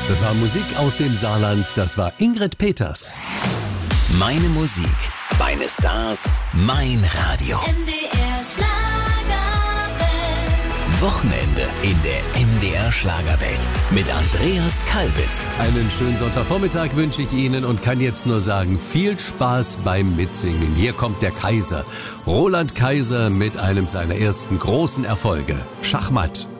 Das war Musik aus dem Saarland, das war Ingrid Peters. Meine Musik, meine Stars, mein Radio. MDR Schlagerwelt. Wochenende in der MDR Schlagerwelt mit Andreas Kalbitz. Einen schönen Sonntagvormittag wünsche ich Ihnen und kann jetzt nur sagen, viel Spaß beim Mitsingen. Hier kommt der Kaiser, Roland Kaiser mit einem seiner ersten großen Erfolge, Schachmatt.